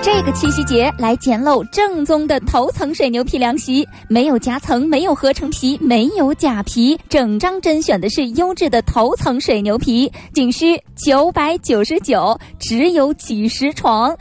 这个七夕节来捡漏正宗的头层水牛皮凉席，没有夹层，没有合成皮，没有假皮，整张甄选的是优质的头层水牛皮，仅需999，只有几十床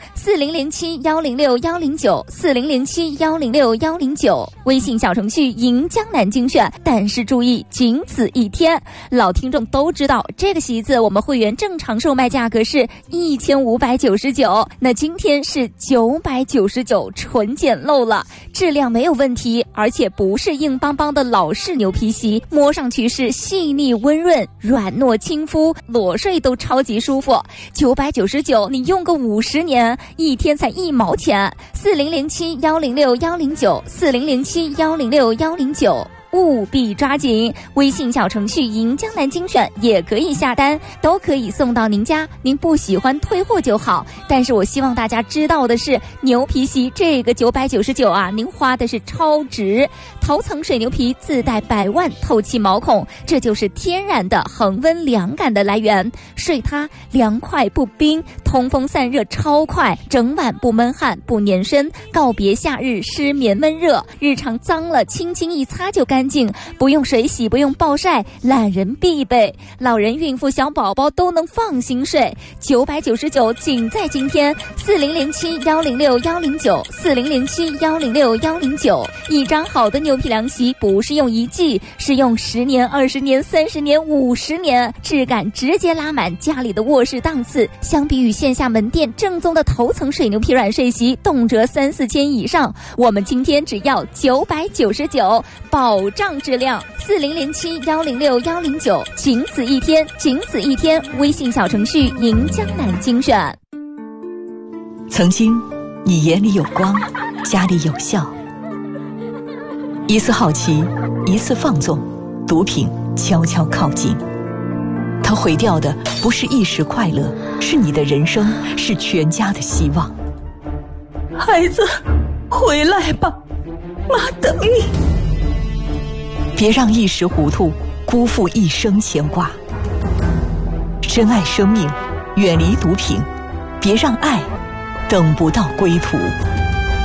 ，4007-106-109，4007-106-109，微信小程序迎江南精选。但是注意，仅此一天，老听众都知道这个席子我们会员正常售卖价格是1599，那今天是999，纯捡漏了，质量没有问题，而且不是硬邦邦的老式牛皮席，摸上去是细腻温润，软糯亲肤，裸睡都超级舒服。999你用个50年，一天才1毛钱。4007-106-109，4007-106-109，务必抓紧，微信小程序迎江南精选也可以下单，都可以送到您家，您不喜欢退货就好。但是我希望大家知道的是，牛皮席这个999啊，您花的是超值。头层水牛皮自带100万透气毛孔，这就是天然的恒温凉感的来源，睡它凉快不冰，通风散热超快，整晚不闷汗不粘身，告别夏日失眠闷热，日常脏了轻轻一擦就干净，不用水洗，不用暴晒，懒人必备，老人孕妇小宝宝都能放心睡。999仅在今天，4007-106-109，4007-106-109，一张好的牛皮凉席不是用1季，是用10年、20年、30年、50年，质感直接拉满家里的卧室档次。相比于线下门店正宗的头层水牛皮软睡席，动辄3-4千以上，我们今天只要999，保障质量。4007-106-109，仅此一天，仅此一天，微信小程序迎江南精选。 曾经你眼里有光，家里有笑，一次好奇，一次放纵，毒品悄悄靠近，它毁掉的不是一时快乐，是你的人生，是全家的希望。 孩子，回来吧，妈等你。 别让一时糊涂辜负一生牵挂，珍爱生命，远离毒品，别让爱等不到归途。